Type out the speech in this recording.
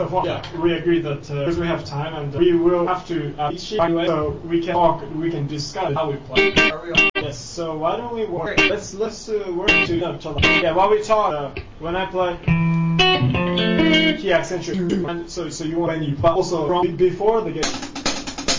far, yeah, we agreed that because we have time and we will have to each sheet anyway, so we can talk, we can discuss how we play. Are we on? Yes. So why don't we work? Let's work to yeah. While we talk, when I play key accentuate, and so you want venue, but also from before the game.